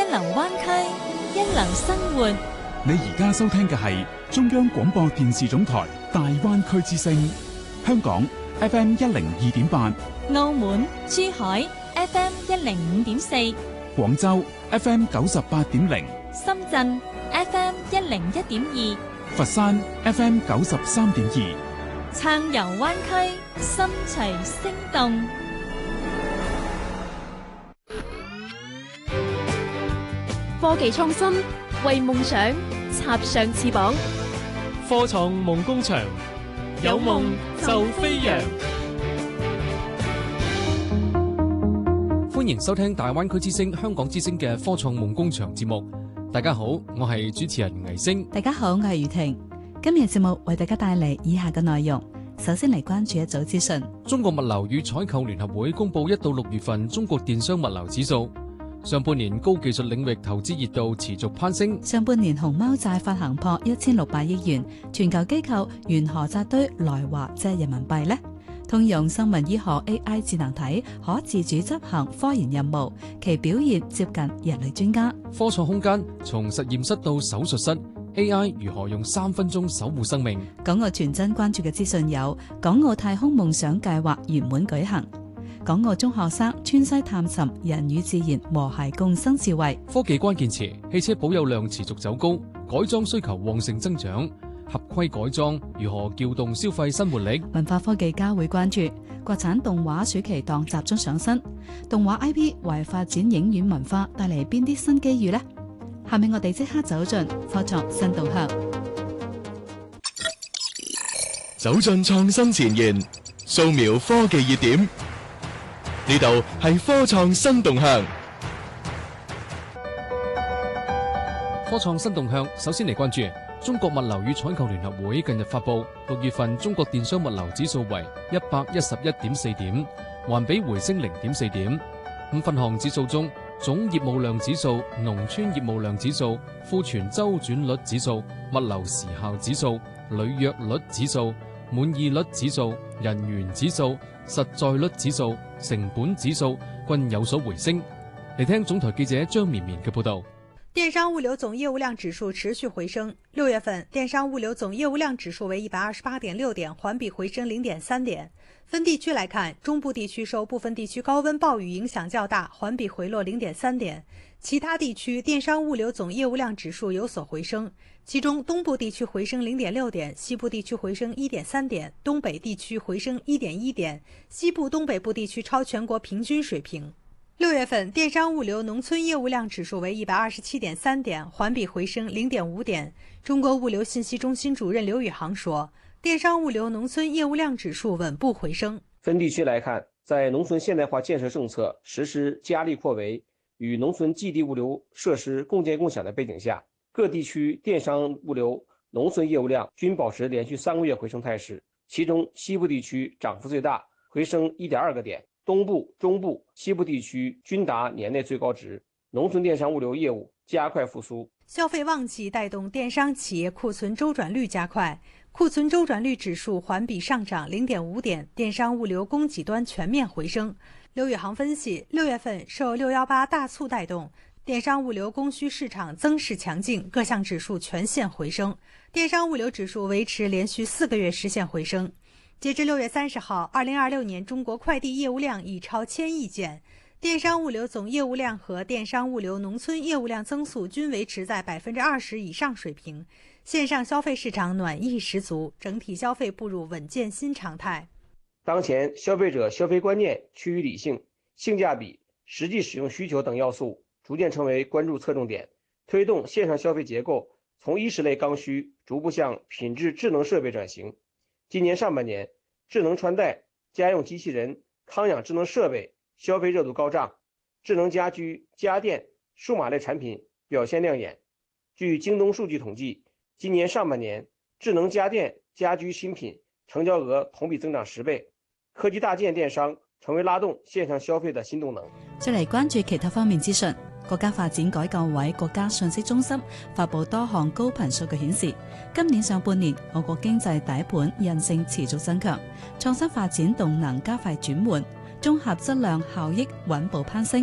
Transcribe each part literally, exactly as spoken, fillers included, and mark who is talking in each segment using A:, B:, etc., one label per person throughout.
A: 流灣區，一流生活。
B: 你而家收聽嘅係中央廣播電視總台大灣區之聲，香港 F M 一零二點八，
A: 澳門、珠海 F M 一零五點四，
B: 廣州 F M 九十八點零，
A: 深圳 F M 一零一點二，
B: 佛山 F M 九十三點二。
A: 暢遊灣區，心隨聲動。
C: 科技創新，為夢想插上翅膀。
D: 科創夢工場，有夢就飛揚。歡迎收聽大灣區之聲、香港之聲嘅科創夢工場節目。大家好，我係主持人倪星。
E: 大家好，我係余婷。今日節目為大家帶嚟以下嘅內容。首先嚟關注一組資訊。
D: 中國物流與採購聯合會公布一到六月份中國電商物流指數。上半年高技術領域投資熱度持續攀升。
E: 上半年熊貓債發行破一千六百億元，全球機構緣何扎堆來華借人民幣呢？通用生物醫學 A I 智能體可自主執行科研任務，其表現接近人類專家。
D: 科創空間從實驗室到手術室 ，A I 如何用三分鐘守護生命？
E: 港澳傳真關注嘅資訊有：港澳太空夢想計劃圓滿舉行。港澳中學生川西探尋人與自然和諧共生智慧。
D: 科技關鍵詞：汽車保有量持續走高，改裝需求旺盛增長，合規改裝如何撬動消費新活力？
E: 文化科技家會關注國產動畫暑期檔集中上新，動畫 I P 為發展影院文化帶嚟邊啲新機遇呢？下面我哋即刻走進科創新動向，
F: 走進創新前沿，掃描科技熱點。呢度係科創新動向。
D: 科創新動向，首先嚟關注中國物流與採購聯合會近日發布六月份中國電商物流指數為一百一十一點四點，環比回升零點四點。五分項指數中，總業務量指數、農村業務量指數、庫存周轉率指數、物流時效指數、履約率指數、滿意率指數、人員指數、實在率指數、成本指數均有所回升。嚟聽總台記者張綿綿嘅報道。
G: 電商物流總業務量指數持續回升，六月份電商物流總業務量指數為一百二十八點六點，環比回升零點三點。分地區來看，中部地區受部分地區高溫暴雨影響較大，環比回落零點三點。其他地區電商物流總業務量指數有所回升，其中東部地區回升零點六點，西部地區回升一點三點，東北地區回升一點一點，西部東北部地區超全國平均水平。六月份電商物流農村業務量指數為一百二十七點三點，環比回升零點五點。中國物流信息中心主任劉宇航說，電商物流農村業務量指數穩步回升。
H: 分地區來看，在農村現代化建設政策實施加力擴圍與農村基地物流設施共建共享的背景下，各地區電商物流農村業務量均保持連續三個月回升態勢，其中西部地區漲幅最大，回升一點二個點。東部、中部、西部地區均達年內最高值，農村電商物流業務加快復甦。
G: 消費旺季帶動電商企業庫存周轉率加快，庫存周轉率指數環比上漲零點五點，電商物流供給端全面回升。劉宇航分析，六月份受六一八大促帶動，電商物流供需市場增勢強勁，各項指數全線回升，電商物流指數維持連續四個月實現回升。截至六月三十號，二零二六年中國快遞業務量已超千億件，電商物流總業務量和電商物流農村業務量增速均維持在百分之二十以上水平，線上消費市場暖意十足，整體消費步入穩健新常態。
H: 當前消費者消費觀念趨於理性，性價比、實際使用需求等要素逐漸成為關注側重點，推動線上消費結構從衣食類剛需逐步向品質智能設備轉型。今年上半年，智能穿戴、家用機器人、康養智能設備消費熱度高漲，智能家居、家電、數碼類產品表現亮眼。據京東數據統計，今年上半年智能家電、家居新品成交額同比增長十倍，科技大件電商成為拉動線上消費的新動能。
E: 再嚟關注其他方面資訊。國家發展改革委國家信息中心發布多項高頻數據顯示，今年上半年我國經濟底盤韌性持續增強，創新發展動能加快轉換，綜合質量效益穩步攀升。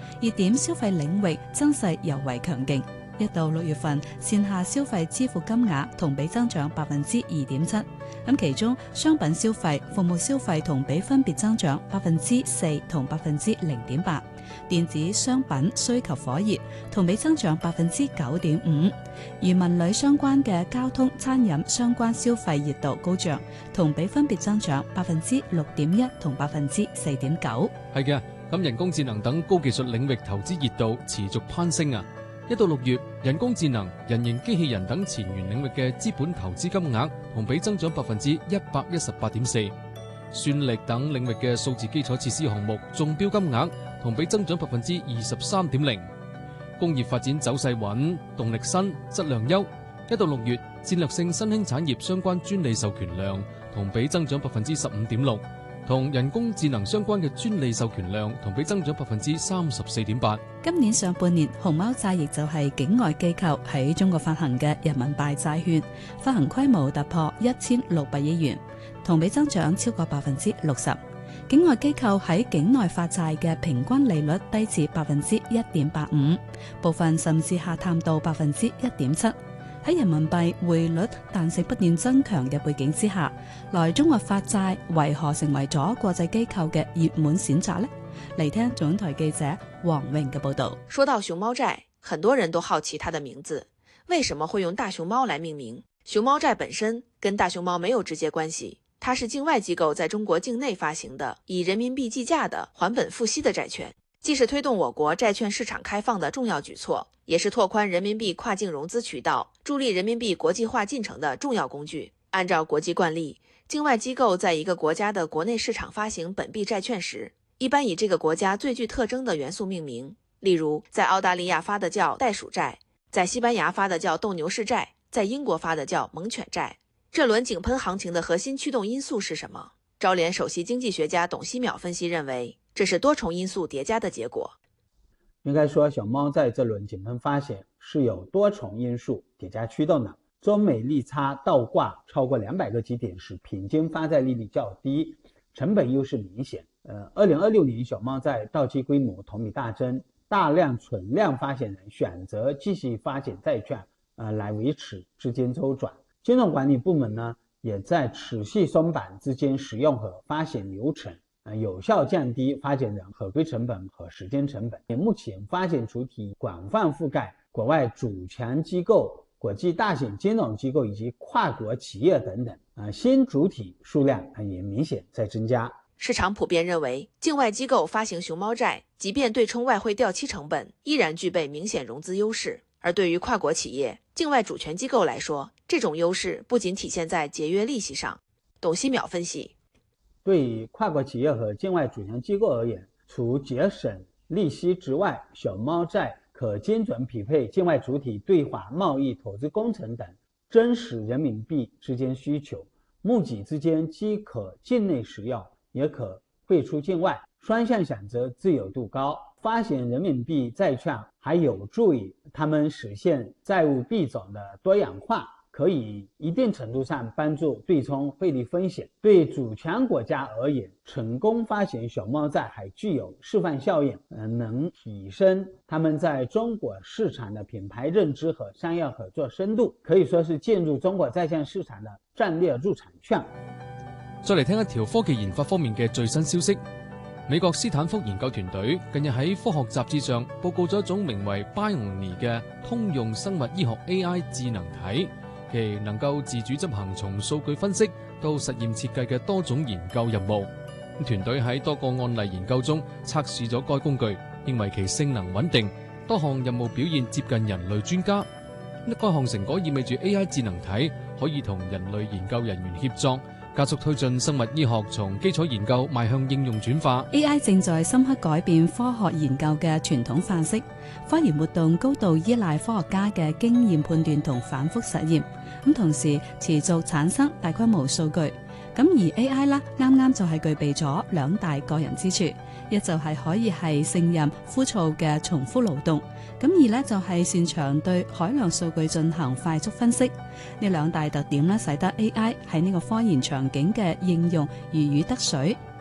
E: 熱點消費領域增勢尤為強勁。一到六月份，線下消費支付金額同比增長百分之二點七。咁其中商品消費、服務消費同比分別增長百分之四同百分之零點八。電子商品需求火熱，同比增長百分之九點五。與文旅相關嘅交通、餐飲相關消費熱度高漲，同比分別增長百分之六點一同百分之四點九。
D: 係嘅，咁人工智能等高技術領域投資熱度持續攀升啊！一到六月，人工智能、人形機器人等前沿領域嘅資本投資金額同比增長百分之一百一十八點四。算力等領域嘅數字基礎設施項目中標金額同比增長百分之二十三點零。工業發展走勢穩，動力新，質量優。一到六月，戰略性新興產業相關專利授權量同比增長百分之十五點六。同人工智能相關嘅專利授權量同比增長百分之三十四點八。
E: 今年上半年，熊貓債亦就係境外機構喺中國發行嘅人民幣債券，發行規模突破一千六百億元，同比增長超過百分之六十。境外機構喺境內發債嘅平均利率低至百分之一點八五，部分甚至下探到百分之一點七。喺人民幣匯率彈性不斷增強嘅背景之下，來中國發債為何成為咗國際機構嘅熱門選擇呢？嚟聽總台記者黃穎嘅報道。
I: 說到熊貓債，很多人都好奇它的名字，為什麼會用大熊貓來命名？熊貓債本身跟大熊貓沒有直接關係，它是境外機構在中國境內發行的，以人民幣計價的還本付息的債券，既是推動我國債券市場開放的重要舉措，也是拓寬人民幣跨境融資渠道、助力人民幣國際化進程的重要工具。按照國際慣例，境外機構在一個國家的國內市場發行本幣債券時，一般以這個國家最具特徵的元素命名。例如，在澳大利亞發的叫袋鼠債，在西班牙發的叫鬥牛士債，在英國發的叫猛犬債。這輪井噴行情的核心驅動因素是什麼？招聯首席經濟學家董希淼分析認為，這是多重因素疊加的結果。
J: 應該說，熊貓債這輪井噴發行是有多重因素疊加驅動的。中美利差倒掛超過兩百個基點時，平均發債利率較低，成本優勢明顯。呃，二零二六年熊貓債到期規模同比大增，大量存量發行人選擇繼續發行債券，呃，來維持資金周轉。金融管理部門呢，也在持續鬆綁資金使用和發行流程。有效降低發行人合規成本和時間成本。目前發行主體廣泛覆蓋國外主權機構、國際大型金融機構以及跨國企業等等。啊，新主體數量也明顯在增加。
I: 市場普遍認為，境外機構發行熊貓債，即便對沖外匯掉期成本，依然具備明顯融資優勢。而對於跨國企業、境外主權機構來說，這種優勢不僅體現在節約利息上。董希淼分析。
J: 對於跨國企業和境外主權機構而言，除節省利息之外，熊貓債可精準匹配境外主體對華貿易、投資工程等真實人民幣資金需求，募集資金既可境內使用，也可匯出境外，雙向選擇自由度高。發行人民幣債券還有助於他們實現債務幣種的多樣化，可以一定程度上幫助對沖匯率風險。對主權國家而言，成功發行熊貓債還具有示範效應，能提升他們在中國市場的品牌認知和商業合作深度，可以說是進入中國債券市場的戰略入場券。
D: 再嚟聽一條科技研發方面嘅最新消息。美國斯坦福研究團隊近日喺科學雜誌上報告咗一種名為 Bionic 嘅通用生物醫學 A I 智能體，其能夠自主執行從數據分析到實驗設計嘅多種研究任務。團隊喺多個案例研究中測試咗該工具，認為其性能穩定，多項任務表現接近人類專家。該項成果意味住 A I 智能體可以同人類研究人員協作，加速推進生物醫學從基礎研究邁向應用轉化。
E: A I 正在深刻改變科學研究嘅傳統範式，科研活動高度依賴科學家嘅經驗判斷同反覆實驗，咁同時持續產生大規模數據。咁而 A I 啦，啱啱就係具備咗兩大個人之處，一就係可以係勝任枯燥嘅重複勞動，咁二呢就係擅長對海量數據進行快速分析。呢兩大特點呢，使得 A I 喺呢個科研場景嘅應用如魚得水。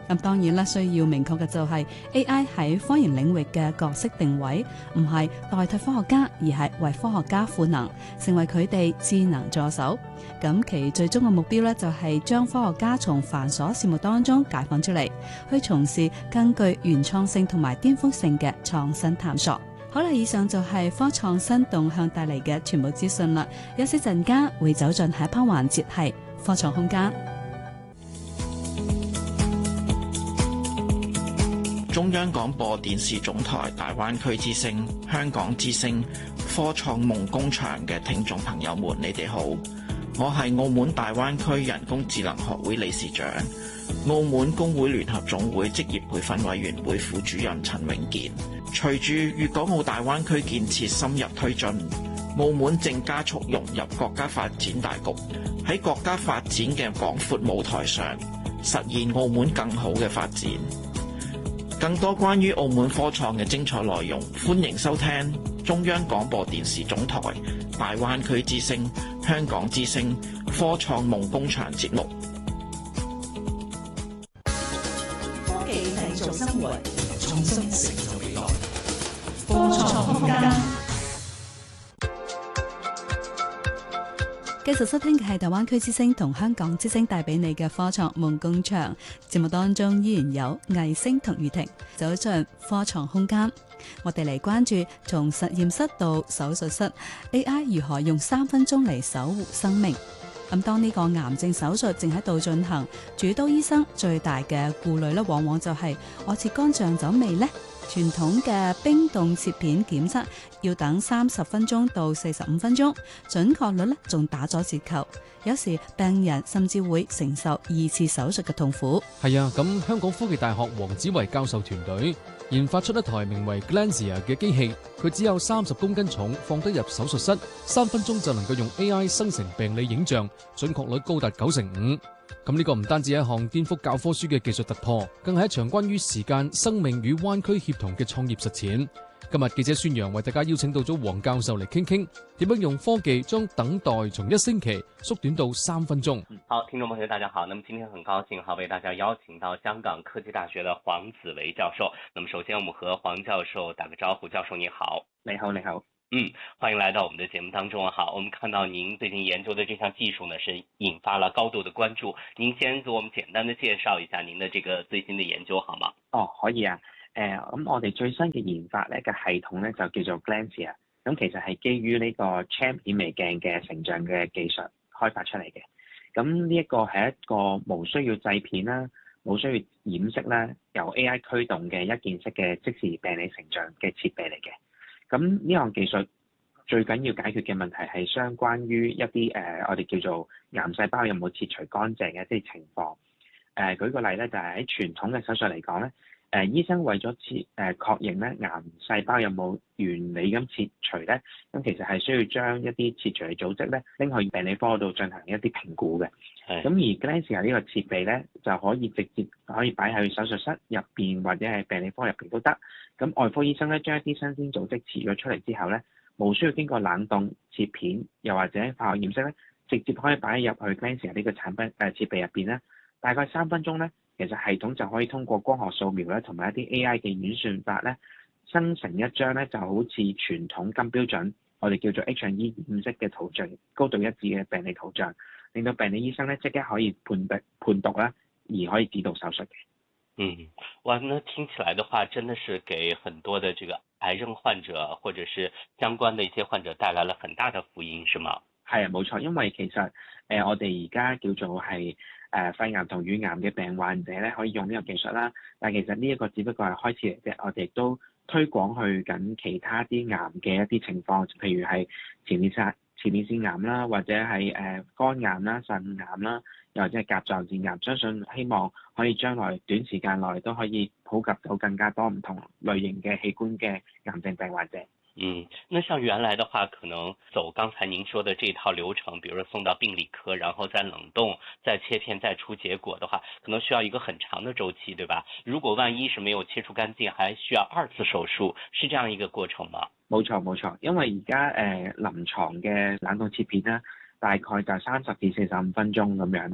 E: 咁當然啦，需要明確嘅就係 A I 喺科研領域嘅角色定位，唔係代替科學家，而係為科學家賦能，成為佢哋智能助手。咁其最終嘅目標呢，就係將科學家從繁瑣事務當中解放出嚟，去從事更具原創性同埋顛覆性嘅創新探索。好啦，以上就係科創新動向帶嚟嘅全部資訊啦。休息陣間會走進下一 part 環節，係科創空間。
K: 中央廣播電視總台大灣區之聲、香港之聲、科創夢工場嘅聽眾朋友們，你哋好，我係澳門大灣區人工智能學會理事長、澳門工會聯合總會職業培訓委員會副主任陳永健。隨住粵港澳大灣區建設深入推進，澳門正加速融入國家發展大局，喺國家發展嘅廣闊舞台上，實現澳門更好嘅發展。更多關於澳門科創嘅精彩內容，歡迎收聽中央廣播電視總台大灣區之聲、香港之聲科創夢工場節目。
A: 科技製造生活，創新成就未來。科創空間。
E: 繼續收聽嘅係大灣區之聲同香港之聲帶俾你嘅科創夢工場節目，當中依然有魏星同雨婷走進科創空間。我哋嚟關注從實驗室到手術室 A I 如何用三分鐘嚟守護生命。咁當呢個癌症手術正喺度進行，主刀醫生最大嘅顧慮咧，往往就係我切肝臟走未呢？傳統嘅冰凍切片檢測要等三十分鐘到四十五分鐘，準確率咧仲打咗折扣。有時病人甚至會承受二次手術嘅痛苦。
D: 係啊，咁香港科技大學黃子維教授團隊研發出一台名為 Glanzia 嘅機器，佢只有三十公斤重，放得入手術室，三分鐘就能夠用 A I 生成病理影像，準確率高達九成五。咁呢個唔單止係一項顛覆教科書嘅技術突破，更係一場關於時間、生命與灣區協同嘅創業實踐。今日記者孫楊為大家邀請到咗黃教授嚟傾傾，點樣用科技將等待從一星期縮短到三分鐘。
L: 好，聽眾朋友大家好，那麼今天很高興哈為大家邀請到香港科技大學的黃子維教授。那麼首先我們和黃教授打個招呼，教授你好。
M: 你好，你好。
L: 嗯，歡迎來到我們的節目當中哈。我們看到您最近研究的這項技術呢，是引發了高度的關注。您先給我們簡單的介紹一下您的這個最新的研究好嗎？
M: 哦，可以啊。誒、呃，咁我哋最新嘅研發咧嘅系統咧就叫做 Glanzia，咁其實係基於呢個 Chem 顯微鏡嘅成像嘅技術開發出嚟嘅。咁呢一個係一個無需要製片啦，冇需要染色啦，由 A I 驅動嘅一件式嘅即時病理成像嘅設備嚟嘅。咁呢項技術最緊要解決嘅問題係相關於一啲誒、呃，我哋叫做癌細胞有冇切除乾淨嘅一啲情況。誒、呃，舉個例咧，就係、是、喺傳統嘅手術嚟講咧，誒、呃、醫生為咗切誒、呃、確認咧癌細胞有冇完美咁切除咧，咁其實係需要將一啲切除嘅組織咧拎去病理科度進行一啲評估嘅。咁而 Glanzia 呢個設備咧就可以直接可以擺喺手術室入邊或者係病理科入邊都得。咁外科醫生咧將一啲新鮮組織切咗出嚟之後咧，無需要經過冷凍切片又或者化學染色咧，直接可以擺入去 Glanzia 呢個產品誒、呃、設備入邊咧，大概三分鐘咧，其實系統就可以通過光學掃描咧同埋一啲 A I 嘅演算法咧，生成一張咧就好似傳統金標準我哋叫做 H and E 染色嘅圖像，高度一致嘅病理圖像，令到病理醫生咧即刻可以判讀判讀啦，而可以指導手術嘅。
L: 嗯，哇，那聽起來的話，真的是給很多的這個癌症患者或者是相關的一些患者帶來了很大的福音，是嗎？
M: 係啊，冇錯，因為其實誒、呃、我哋而家叫做係誒、呃、肺癌同乳癌嘅病患者咧，可以用呢個技術啦。但係其實呢一個只不過係開始嚟啫，我哋亦都推廣去緊其他啲癌嘅一啲情況，譬如係前列腺前列腺癌啦，或者係誒、呃、肝癌啦、腎癌啦，又或者係甲狀腺癌。相信希望可以將來短時間內都可以普及到更加多唔同類型嘅器官嘅癌症病患者。
L: 嗯，那像原來的話，可能走剛才您說的這套流程，比如說送到病理科，然後再冷凍、再切片、再出結果的話，可能需要一個很長的週期，對吧？如果萬一是沒有切除乾淨，還需要二次手術，是這樣一個過程嗎？
M: 冇錯冇錯，因為而家誒臨床嘅冷凍切片啦，大概就三十至四十五分鐘咁樣啦。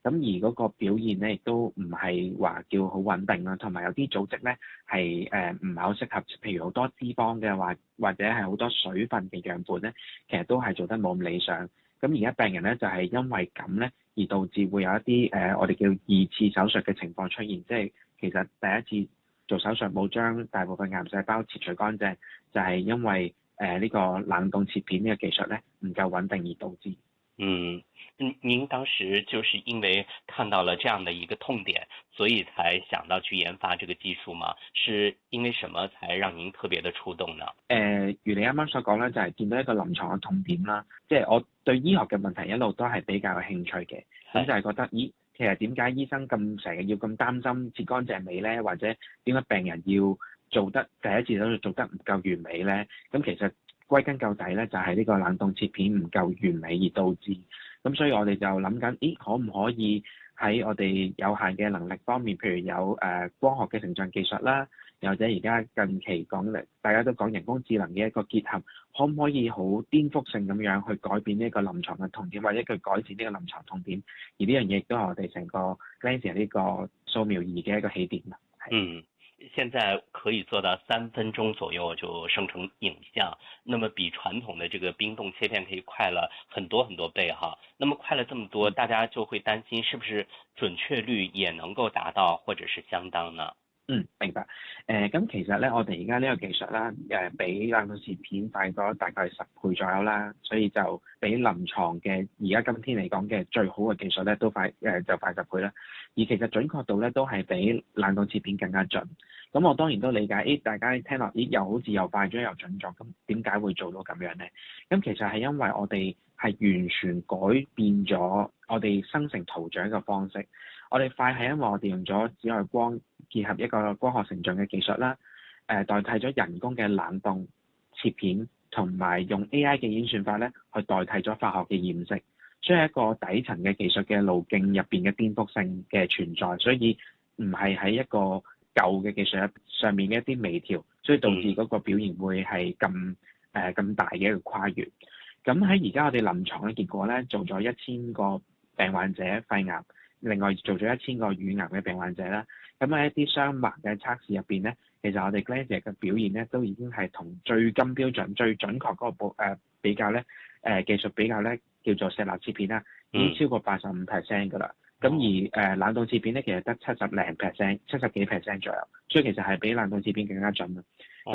M: 咁而嗰個表現咧亦都唔係話叫好穩定啦，同埋有啲組織咧係誒唔係好適合，譬如好多脂肪嘅或或者係好多水分嘅樣本咧，其實都係做得冇咁理想。咁而家病人咧就係因為咁咧，而導致會有一啲誒、呃、我哋叫二次手術嘅情況出現，即係其實第一次做手術冇將大部分癌細胞切除乾淨，就係、是、因為誒呢、呃這個冷凍切片呢個技術咧唔夠穩定而導致。
L: 嗯，您當時就是因為看到了這樣的一個痛點，所以才想到去研發這個技術嗎？是因為什麼才讓您特別的觸動呢？
M: 誒、呃，如你啱啱所講咧，就係、是、見到一個臨床嘅痛點啦。即係我對醫學嘅問題一路都係比較有興趣嘅，咁就係覺得，咦，其實點解醫生咁成日要咁擔心切乾淨未咧？或者點解病人要做得第一次手術做得唔夠完美咧？咁其實歸根究底咧，就係呢個冷凍切片唔夠完美而導致。咁所以我哋就諗緊，咦，可唔可以喺我哋有限嘅能力方面，譬如有誒、呃、光學嘅成像技術啦，又或者而家近期講嚟，大家都講人工智能嘅一個結合，可唔可以好顛覆性咁樣去改變呢個臨床嘅痛點，或者去改善呢個臨床痛點？而呢樣嘢亦都係我哋成個 Glanzia 呢個掃描儀嘅一個起點啦。
L: 嗯。現在可以做到三分鐘左右就生成影像，那麼比傳統的這個冰凍切片可以快了很多很多倍哈。那麼快了這麼多，大家就會擔心是不是準確率也能夠達到或者是相當呢？
M: 嗯，明白。誒、呃，咁其實咧，我哋而家呢個技術啦，誒、呃，比冷凍切片快咗大概十倍左右啦，所以就比臨床嘅而家今天嚟講嘅最好嘅技術咧，都快誒、呃、就快十倍啦。而其實準確度咧都係比冷凍切片更加準。咁我當然都理解，誒大家聽落，咦又好似又快咗又準咗，咁點解會做到咁樣咧？咁其實係因為我哋係完全改變咗我哋生成圖像嘅方式。我哋快係因為我哋用咗紫外光結合一個光學成像嘅技術啦，誒、呃、代替咗人工嘅冷凍切片，同埋用 A I 嘅演算法咧去代替咗化學嘅驗色，所以係一個底層嘅技術嘅路徑入邊嘅顛覆性嘅存在，所以唔係喺一個舊嘅技術上面嘅一啲微調，所以導致嗰個表現會係咁誒咁大嘅一個跨越。咁喺而家我哋臨床嘅結果咧，做咗一千個病患者肺癌。另外做咗一千個乳癌嘅病患者啦，咁喺一啲雙盲嘅測試入邊咧，其實我哋 Glanzia 嘅表現咧都已經係同最金標準、最準確嗰個誒比較咧，誒、呃、技術比較咧叫做石蠟切片啦，已經超過八十五 percent 㗎啦。咁、嗯、而誒、呃、冷凍切片咧，其實得七十零 percent、七十幾 percent 左右，所以其實係比冷凍切片更加準啦。咁